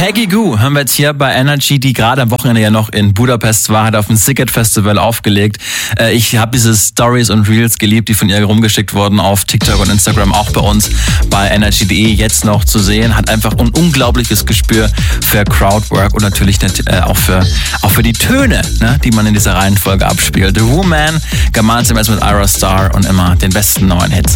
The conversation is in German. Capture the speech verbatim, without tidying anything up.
Peggy Gou haben wir jetzt hier bei Energy, die gerade am Wochenende ja noch in Budapest war, hat auf dem Sicket Festival aufgelegt. Ich habe diese Stories und Reels geliebt, die von ihr rumgeschickt wurden auf TikTok und Instagram, auch bei uns bei energy punkt de jetzt noch zu sehen. Hat einfach ein unglaubliches Gespür für Crowdwork und natürlich auch für, auch für die Töne, ne, die man in dieser Reihenfolge abspielt. The Woman, gemeinsam mit Ira Star und immer den besten neuen Hits.